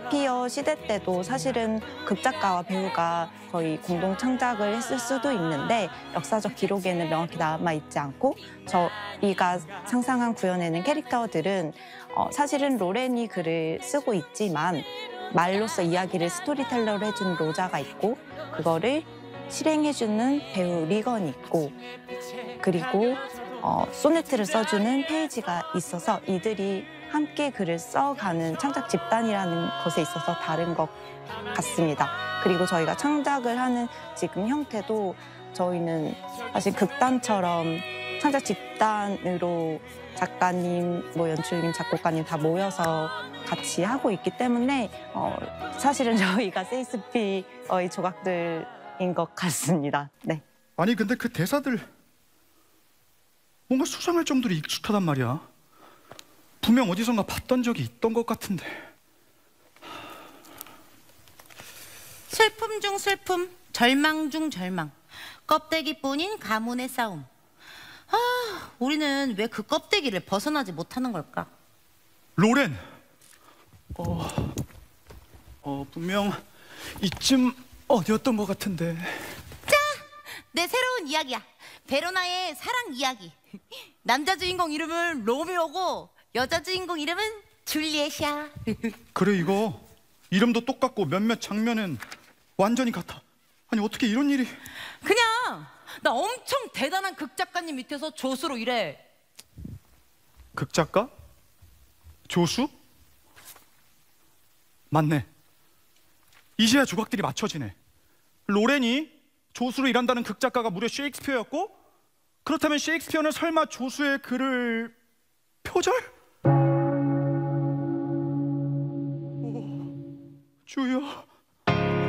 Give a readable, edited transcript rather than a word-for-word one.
셰익스피어 시대 때도 사실은 극작가와 배우가 거의 공동 창작을 했을 수도 있는데 역사적 기록에는 명확히 남아있지 않고 저희가 상상한 구현해낸 캐릭터들은 사실은 로렌이 글을 쓰고 있지만 말로써 이야기를 스토리텔러로 해주는 로자가 있고 그거를 실행해주는 배우 리건이 있고 그리고 소네트를 써주는 페이지가 있어서 이들이 함께 글을 써가는 창작 집단이라는 것에 있어서 다른 것 같습니다. 그리고 저희가 창작을 하는 지금 형태도 저희는 사실 극단처럼 창작 집단으로 작가님, 연출님, 작곡가님 다 모여서 같이 하고 있기 때문에 사실은 저희가 셰익스피어의 조각들인 것 같습니다. 네. 아니 근데 그 대사들 뭔가 수상할 정도로 익숙하단 말이야. 분명 어디선가 봤던 적이 있던 것 같은데. 슬픔 중 슬픔, 절망 중 절망. 껍데기뿐인 가문의 싸움. 우리는 왜 그 껍데기를 벗어나지 못하는 걸까? 로렌! 분명 이쯤 어디였던 것 같은데. 자! 내 새로운 이야기야. 베로나의 사랑 이야기. 남자 주인공 이름은 로미오고 여자 주인공 이름은 줄리엣이야. 그래 이거 이름도 똑같고 몇몇 장면은 완전히 같아. 아니 어떻게 이런 일이. 그냥 나 엄청 대단한 극작가님 밑에서 조수로 일해. 극작가? 조수? 맞네. 이제야 조각들이 맞춰지네. 로렌이 조수로 일한다는 극작가가 무려 셰익스피어였고 그렇다면 셰익스피어는 설마 조수의 글을 표절? 오, 주여